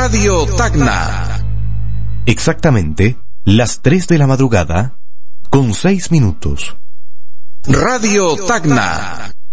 Radio Tacna. Exactamente las 3 de la madrugada, con 6 minutos. Radio Tacna.